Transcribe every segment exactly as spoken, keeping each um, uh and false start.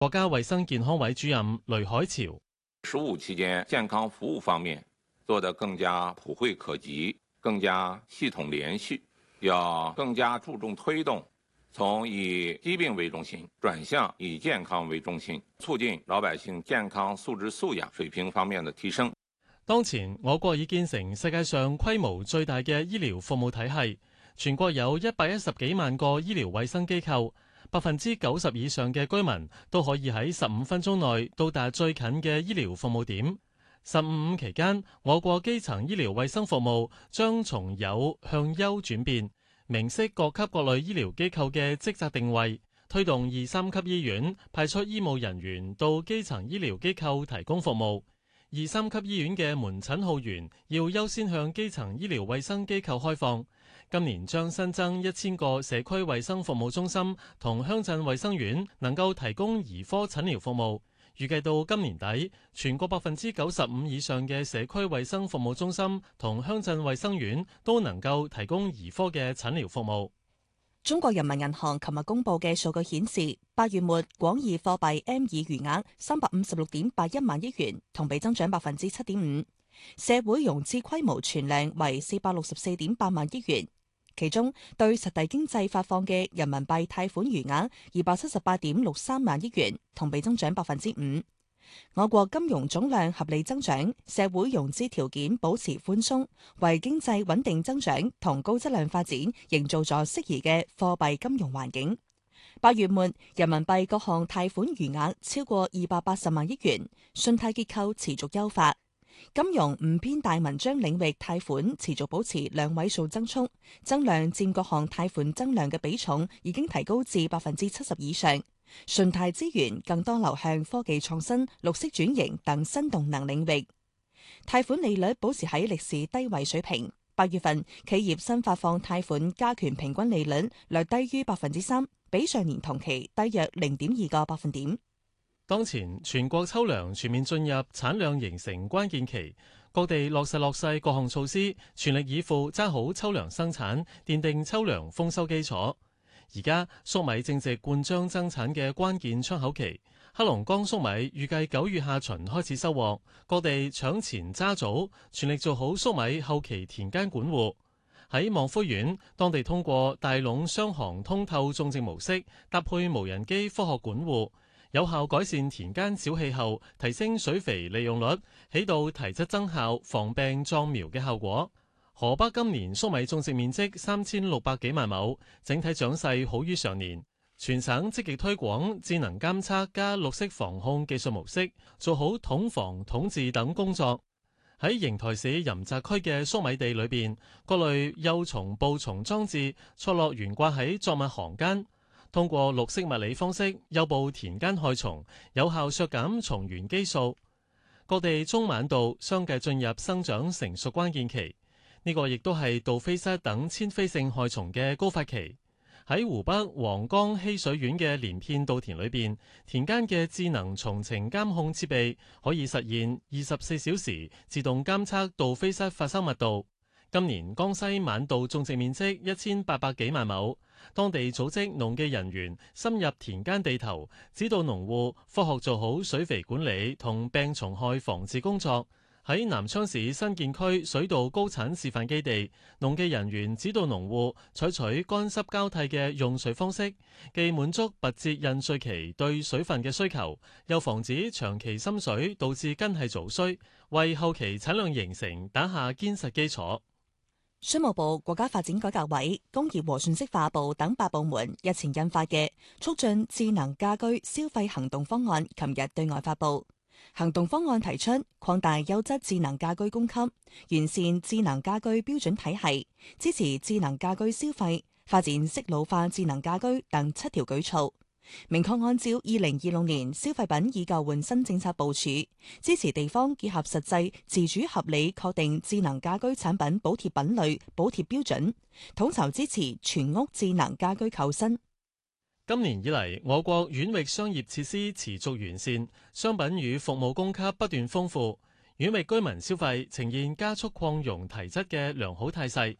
國家衛生健康委主任雷海潮： 十五期間健康服務方面做得更加普惠可及，更加系統連續，要更加注重推動從以疾病為中心轉向以健康為中心，促進老百姓健康素質素養水平方面的提升。 當前我國已建成世界上規模最大嘅醫療服務體系，全國有一百一十幾萬個醫療衛生機構，百分之九十以上嘅居民都可以喺十五分鐘內到達最近嘅醫療服務點。十五五期間，我國基層醫療衛生服務將從有向優轉變，明晰各級各類醫療機構嘅職責定位，推動二三級醫院派出醫務人員到基層醫療機構提供服務。二三級醫院嘅門診號源要優先向基層醫療衛生機構開放。今年將新增一千個社區衛生服務中心同鄉鎮衛生院，能夠提供兒科診療服務。預計到今年底，全國百分之九十五以上嘅社區衛生服務中心同鄉鎮衛生院都能夠提供兒科嘅診療服務。 中國人民銀行琴日公布嘅數據顯示，八月末廣義貨幣 M 二餘額三百五十六點八一萬億元，同比增長百分之七點五。社會融資規模存量為四百六十四點八萬億元。其中對實體經濟發放嘅人民幣貸款餘額二百七十八點六三萬億元，同比增長百分之五。我國金融總量合理增長，社會融資條件保持寬鬆，為經濟穩定增長同高質量發展營造咗適宜嘅貨幣金融環境。八月末，人民幣各項貸款餘額超過二百八十萬億元，信貸結構持續優化。金融唔偏大文章領域貸款持續保持兩位數增速，增量佔各項貸款增量嘅比重已經提高至百分之七十以上。信貸資源更多流向科技創新、綠色轉型等新動能領域。貸款利率保持喺歷史低位水平。八月份企業新發放貸款加權平均利率略低於百分之三，比上年同期低約零點二個百分點。 當前全國秋糧全面進入產量形成關鍵期，各地落實落細各項措施，全力以赴揸好秋糧生產，奠定秋糧豐收基礎。而家粟米正值灌漿增產嘅關鍵窗口期，黑龍江粟米預計九月下旬開始收穫，各地搶前揸早，全力做好粟米後期田間管護。喺望夫縣，當地通過大籠雙行通透種植模式，搭配無人機科學管護，有效改善田間小氣候，提升水肥利用率，起到提質增效、防病壯苗嘅效果。河北今年粟米種植面積三千六百幾萬畝，整體長勢好於上年。全省積極推廣智能監測加綠色防控技術模式，做好統防統治等工作。喺邢台市任澤區嘅粟米地裏邊，各類幼蟲捕蟲裝置錯落懸掛喺作物行間，通過綠色物理方式誘捕田間害蟲，有效削減蟲源基數。各地中晚稻相繼進入生長成熟關鍵期。呢個亦都係杜菲蝨等遷飛性害蟲嘅高發期。喺湖北黃岡浠水縣嘅連片稻田裏邊，田間嘅智能蟲情監控設備可以實現二十四小時自動監測杜菲蝨發生密度。今年江西晚稻種植面積一千八百幾萬畝，當地組織農技人員深入田間地頭，指導農戶科學做好水肥管理同病蟲害防治工作。喺南昌市新建區水稻高產示範基地，農技人員指導農戶採取乾濕交替嘅用水方式，既滿足拔節印穗期對水分嘅需求，又防止長期深水導致根系早衰，為後期產量形成打下堅實基礎。 商務部、國家發展改革委、工業和信息化部等八部門日前印發嘅促進智能家居消費行動方案，琴日對外發布。行動方案提出擴大優質智能家居供給，完善智能家居標準體系，支持智能家居消費，發展適老化智能家居等七條舉措，明確按照二零二六年消費品以舊換新政策部署，支持地方結合實際，自主合理確定智能家居產品補貼品類、補貼標準，統籌支持全屋智能家居購新。 今年以嚟，我國縣域商業設施持續完善，商品與服務供給不斷豐富，縣域居民消費呈現加速擴容提質嘅良好態勢。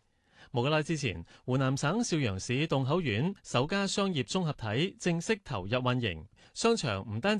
無幾耐之前，湖南省邵陽市洞口縣首家商業綜合體正式投入運營，商場唔單止